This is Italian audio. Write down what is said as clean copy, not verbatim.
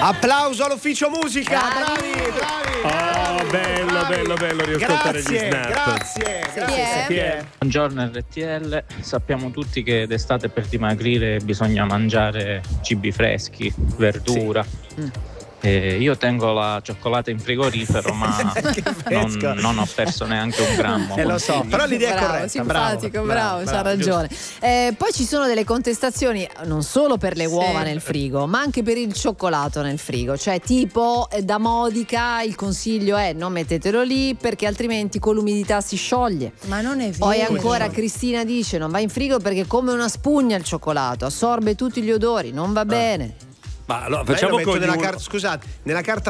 Applauso all'ufficio musica, bravi. Oh, bello riascoltare gli snap. Grazie. Buongiorno RTL, sappiamo tutti che d'estate per dimagrire bisogna mangiare cibi freschi, verdura. Io tengo la cioccolata in frigorifero, ma non ho perso neanche un grammo. Lo so, però l'idea è corretta. Simpatico, bravo, c'ha ragione. Poi ci sono delle contestazioni non solo per le uova nel frigo, ma anche per il cioccolato nel frigo. Cioè, tipo, da Modica il consiglio è: non mettetelo lì perché altrimenti con l'umidità si scioglie. Ma non è vero. Poi ancora Cristina dice: non va in frigo perché è come una spugna il cioccolato, assorbe tutti gli odori, non va bene. Ma allora, facciamo con scusate, nella carta